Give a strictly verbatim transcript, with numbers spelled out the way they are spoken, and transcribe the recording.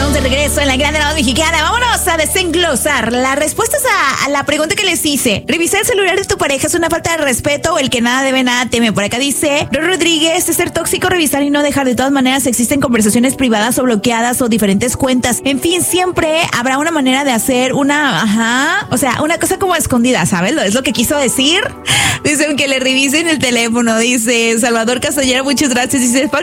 estamos de regreso en la Gran Voz Mexicana. Vámonos a desenglosar las respuestas a, a la pregunta que les hice. ¿Revisar el celular de tu pareja es una falta de respeto o el que nada debe, nada teme? Por acá dice Ro Rodríguez, es ser tóxico, revisar y no dejar. De todas maneras, existen conversaciones privadas o bloqueadas o diferentes cuentas. En fin, siempre habrá una manera de hacer una, ajá, o sea, una cosa como escondida, ¿sabes? Es lo que quiso decir. Dice, aunque le revisen el teléfono, dice Salvador Castañeda, muchas gracias. Dice,